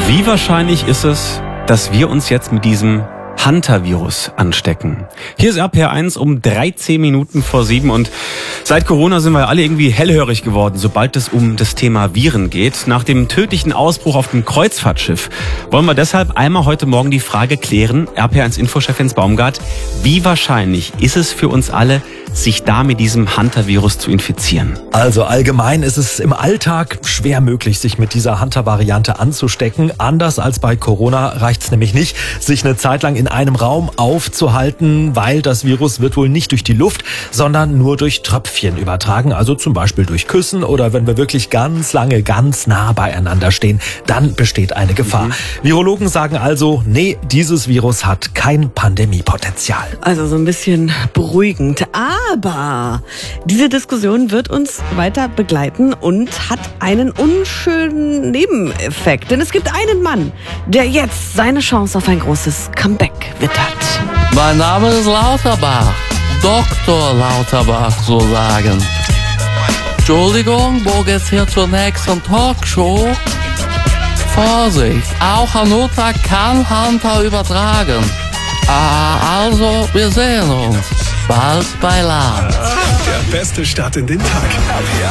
Wie wahrscheinlich ist es, dass wir uns jetzt mit diesem Hunter-Virus anstecken? Hier ist RPR1 um 13 Minuten vor 7 und seit Corona sind wir alle irgendwie hellhörig geworden, sobald es um das Thema Viren geht. Nach dem tödlichen Ausbruch auf dem Kreuzfahrtschiff wollen wir deshalb einmal heute Morgen die Frage klären, RPR1-Infochef Jens Baumgart, wie wahrscheinlich ist es für uns alle, sich da mit diesem Hunter-Virus zu infizieren? Also allgemein ist es im Alltag schwer möglich, sich mit dieser Hunter-Variante anzustecken. Anders als bei Corona reicht es nämlich nicht, sich eine Zeit lang in einem Raum aufzuhalten, weil das Virus wird wohl nicht durch die Luft, sondern nur durch Tröpfchen übertragen. Also zum Beispiel durch Küssen oder wenn wir wirklich ganz lange, ganz nah beieinander stehen, dann besteht eine Gefahr. Virologen sagen also, nee, dieses Virus hat kein Pandemiepotenzial. Also so ein bisschen beruhigend. Aber diese Diskussion wird uns weiter begleiten und hat einen unschönen Nebeneffekt. Denn es gibt einen Mann, der jetzt seine Chance auf ein großes Comeback wittert. Mein Name ist Lauterbach. Dr. Lauterbach, so sagen. Entschuldigung, wo geht's hier zur nächsten Talkshow? Vorsicht, auch Hanuta kann Hunter übertragen. Also, wir sehen uns. Bald bei Land. Der beste Start in den Tag.